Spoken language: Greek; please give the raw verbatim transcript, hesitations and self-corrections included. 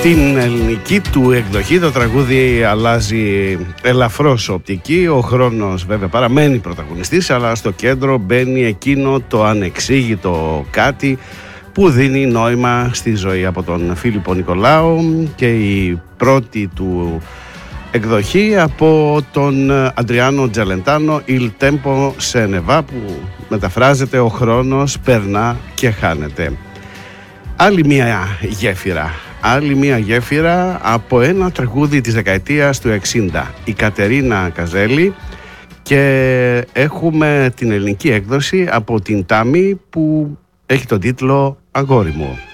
Στην ελληνική του εκδοχή το τραγούδι αλλάζει ελαφρώς οπτική. Ο χρόνος βέβαια παραμένει πρωταγωνιστής, αλλά στο κέντρο μπαίνει εκείνο το ανεξήγητο κάτι που δίνει νόημα στη ζωή από τον Φίλιππο Νικολάου, και η πρώτη του εκδοχή από τον Αντριάνο Τζαλεντάνο, Il tempo se ne va, που μεταφράζεται «Ο χρόνος περνά και χάνεται». Άλλη μια γέφυρα, άλλη μια γέφυρα από ένα τραγούδι της δεκαετίας του εξήντα, η Κατερίνα Καζέλη, και έχουμε την ελληνική έκδοση από την Τάμι που έχει τον τίτλο «Αγόρι μου».